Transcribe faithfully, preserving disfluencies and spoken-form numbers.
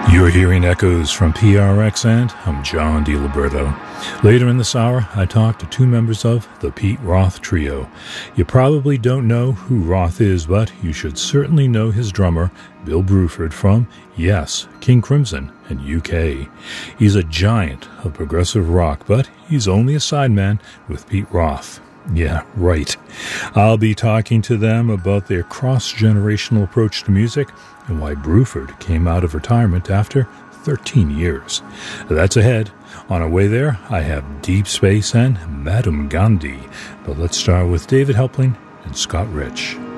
You're hearing echoes from P R X, and I'm John DiLiberto. Later in this hour, I talk to two members of the Pete Roth Trio. You probably don't know who Roth is, but you should certainly know his drummer, Bill Bruford, from, yes, King Crimson and U K. He's a giant of progressive rock, but he's only a sideman with Pete Roth. Yeah, right. I'll be talking to them about their cross-generational approach to music and why Bruford came out of retirement after thirteen years. That's ahead. On our way there, I have Deep Space and Madame Gandhi. But let's start with David Helpling and Scott Rich.